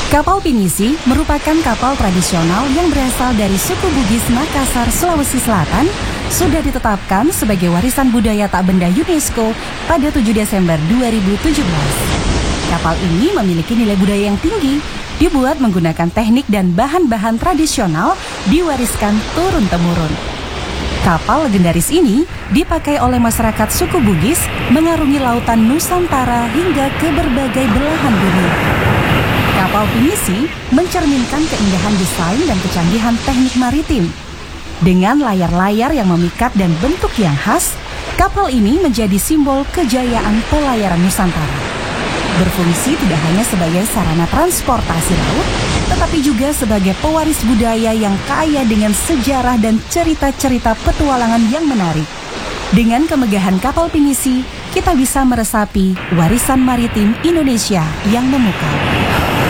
Kapal pinisi merupakan kapal tradisional yang berasal dari suku Bugis Makassar, Sulawesi Selatan, sudah ditetapkan sebagai warisan budaya tak benda UNESCO pada 7 Desember 2017. Kapal ini memiliki nilai budaya yang tinggi, dibuat menggunakan teknik dan bahan-bahan tradisional diwariskan turun-temurun. Kapal legendaris ini dipakai oleh masyarakat suku Bugis mengarungi lautan Nusantara hingga ke berbagai belahan bumi. Kapal pinisi mencerminkan keindahan desain dan kecanggihan teknik maritim. Dengan layar-layar yang memikat dan bentuk yang khas, kapal ini menjadi simbol kejayaan pelayaran Nusantara. Berfungsi tidak hanya sebagai sarana transportasi laut, tetapi juga sebagai pewaris budaya yang kaya dengan sejarah dan cerita-cerita petualangan yang menarik. Dengan kemegahan kapal pinisi, kita bisa meresapi warisan maritim Indonesia yang memukau.